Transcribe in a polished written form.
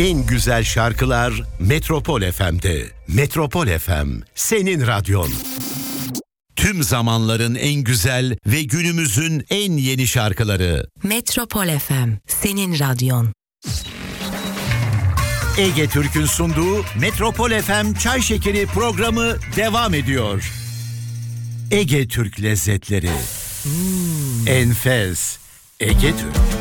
En güzel şarkılar Metropol FM'de. Metropol FM, senin radyon. Tüm zamanların en güzel ve günümüzün en yeni şarkıları. Metropol FM, senin radyon. Ege Türk'ün sunduğu Metropol FM Çay Şekeri programı devam ediyor. Ege Türk lezzetleri. Enfes. Ege Türk.